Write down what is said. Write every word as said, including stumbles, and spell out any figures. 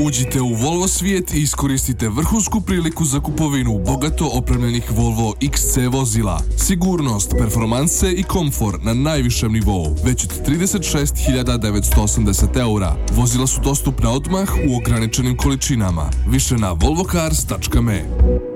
Uđite u Volvo svijet i iskoristite vrhunsku priliku za kupovinu bogato opremljenih Volvo iks ce vozila. Sigurnost, performanse i komfor na najvišem nivou. Već od trideset šest hiljada devetsto osamdeset eura. Vozila su dostupna odmah u ograničenim količinama. Više na volvo cars tačka me.